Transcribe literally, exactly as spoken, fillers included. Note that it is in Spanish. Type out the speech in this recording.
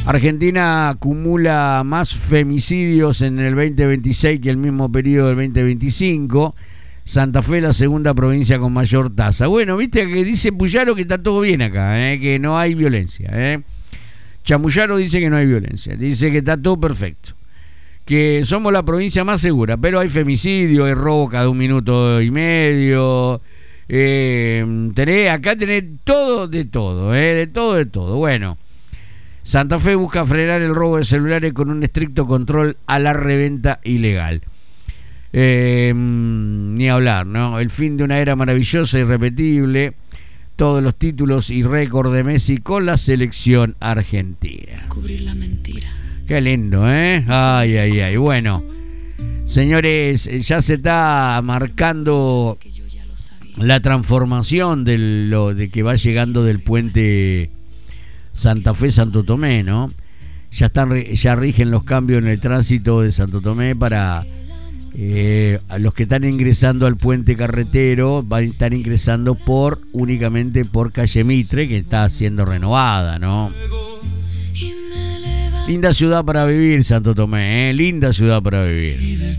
Argentina acumula más femicidios en el veinte veintiséis que el mismo periodo del veinte veinticinco. Santa Fe la segunda provincia con mayor tasa. Bueno, viste que dice Puyaro que está todo bien acá, ¿eh? Que no hay violencia. ¿eh? Chamuyaro dice que no hay violencia, dice que está todo perfecto, que somos la provincia más segura, pero hay femicidio, hay robo cada un minuto y medio. Eh, tenés, acá tenés todo de todo, ¿eh? de todo de todo. Bueno. Santa Fe busca frenar el robo de celulares con un estricto control a la reventa ilegal. Eh, ni hablar, ¿no? El fin de una era maravillosa e irrepetible. Todos los títulos y récord de Messi con la selección argentina. Descubrir la mentira. Qué lindo, ¿eh? Ay, ay, ay. Bueno, señores, ya se está marcando la transformación de lo de que va llegando del puente Santa Fe Santo Tomé, ¿no? Ya están ya rigen los cambios en el tránsito de Santo Tomé para eh, a los que están ingresando al puente carretero, van a estar ingresando por únicamente por calle Mitre, que está siendo renovada, ¿no? Linda ciudad para vivir, Santo Tomé, ¿eh? Linda ciudad para vivir.